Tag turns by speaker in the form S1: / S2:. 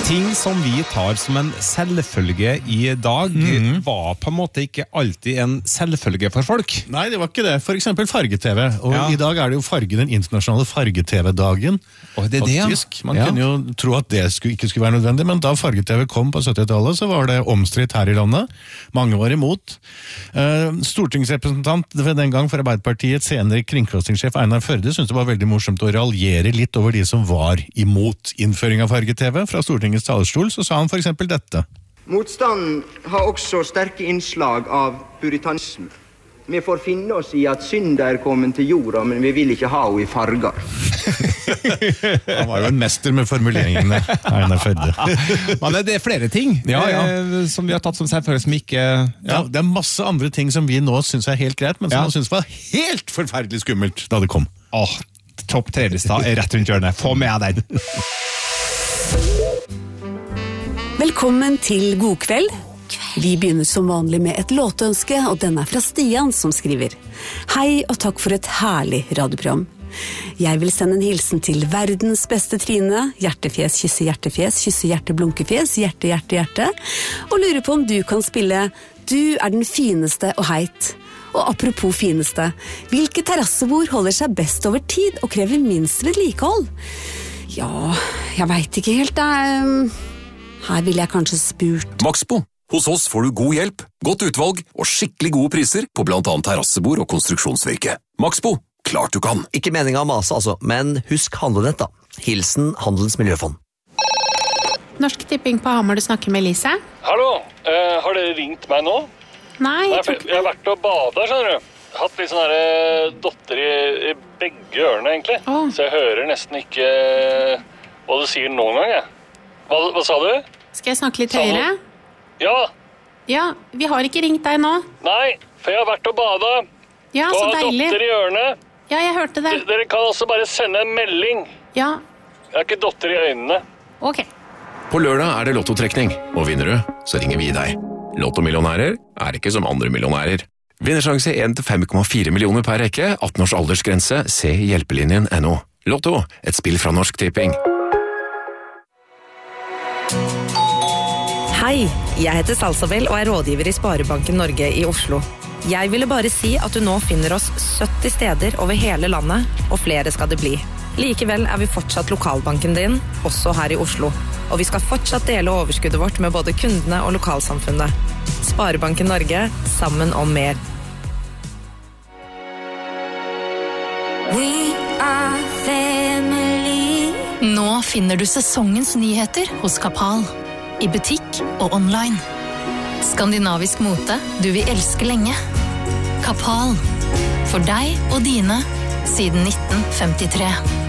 S1: Ting som vi tar som en selvfølge i dag, var på en måte ikke alltid en selvfølge for folk.
S2: Nei, det var ikke det. For eksempel farge-TV. Og i dag er det jo den internasjonale farge-TV-dagen.
S1: Og det er det,
S2: faktisk. Man kunne jo tro at det ikke skulle være nødvendig, men da farge-TV kom på 70-tallet, så var det omstridt her i landet. Mange var imot. Stortingsrepresentant den gang for Arbeiderpartiet, senere kringkastingssjef Einar Førde, syntes det var veldig morsomt å raljere litt over de som var imot innføring av farge-TV fra Stortingets talerstol, så sa han for eksempel dette.
S3: Motstanden har også sterke innslag av puritanisme. Vi får finne oss i at synda kommet til jorda, men vi vil ikke ha henne i farger.
S2: Han var jo en mester med formuleringene, Einar Førde.
S1: Men det er flere ting som vi har tatt som selvfølgelig som ikke...
S2: Ja, det er masse andre ting som vi nå synes er helt greit, men som man synes var helt forferdelig skummelt da det kom.
S1: Topp 3-lista er rett rundt hjørnet. Få med den!
S4: Velkommen til God kveld. Vi begynner som vanlig med et låtønske, og den er fra Stian som skriver. Hei og takk for et herlig radioprogram. Jeg vil sende en hilsen til verdens beste Trine, hjertefjes, kysse hjerte, blunkefjes, hjerte, hjerte, hjerte, og lurer på om du kan spille Du er den fineste og heit. Og apropos fineste, hvilke terrassebord holder seg best over tid og krever minst vedlikehold? Ja, jeg vet ikke helt, her vil jeg kanskje spurt.
S5: Maxbo. Hos oss får du god hjelp, godt utvalg og skikkelig gode priser på blant annet terrassebord og konstruksjonsvirke. Maxbo. Klart du kan.
S6: Ikke meningen av mase altså, men husk handlenett da. Hilsen Handelens Miljøfond.
S7: Norsk Tipping på Hamar, du snakker med Elise.
S8: Hallo, har dere ringt meg nå?
S7: Nei,
S8: jeg har vært og badet, skjønner du. Hatt litt sånne dotter i begge ørene egentlig. Så jeg hører nesten ikke hva du sier noen gang, jeg. Hva sa du?
S7: Skal jeg snakke litt høyere?
S8: Ja.
S7: Ja, vi har ikke ringt deg nå.
S8: Nei, for jeg har vært og badet.
S7: Ja, så deilig.
S8: Og har dotter i ørene.
S7: Ja, jeg hørte det.
S8: Dere kan også bare sende en melding.
S7: Ja.
S8: Jeg har ikke dotter i øynene.
S7: Ok.
S5: På lørdag er det lottotrekning, og vinner du, så ringer vi deg. Lottomillionærer er ikke som andre millionærer. Vinnersjanse 1-5,4 millioner per rekke, 18 års aldersgrense, se hjelpelinjen.no. Lotto, et spill fra Norsk Tipping.
S9: Hei, jeg heter Salsabel og er rådgiver i Sparebanken Norge i Oslo. Jeg ville bare si at du nå finner oss 70 steder over hele landet, og flere skal det bli. Likevel er vi fortsatt lokalbanken din, også her i Oslo. Og vi skal fortsatt dele overskuddet vårt med både kundene og lokalsamfunnet. Sparebanken Norge, sammen om mer.
S10: We are family.
S11: Nå finner du sesongens nyheter hos Kapal. I butikk og online. Skandinavisk mote du vil elske lenge. Kapal. For deg og dine siden 1953.